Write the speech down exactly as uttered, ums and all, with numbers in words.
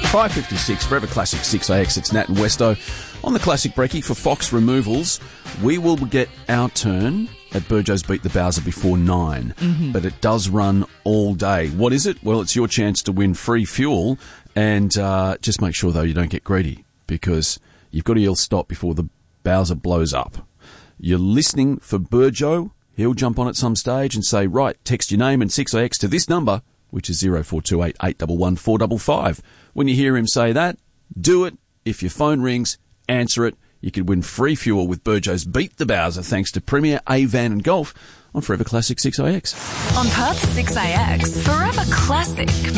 five fifty-six, Forever Classic six A X. It's Nat and Westo on the Classic Brekkie for Fox Removals. We will get our turn at Burjo's Beat the Bowser before nine, mm-hmm. but it does run all day. What is it? Well, it's your chance to win free fuel, and uh, just make sure, though, you don't get greedy, because you've got to yell stop before the Bowser blows up. You're listening for Burjo. He'll jump on at some stage and say, right, text your name and six A X to this number, which is zero four two eight, eight one one, four five five. When you hear him say that, do it. If your phone rings, answer it. You could win free fuel with Burjo's Beat the Bowser, thanks to Premier, A-Van and Golf on Forever Classic six A X. On Perth six A X, Forever Classic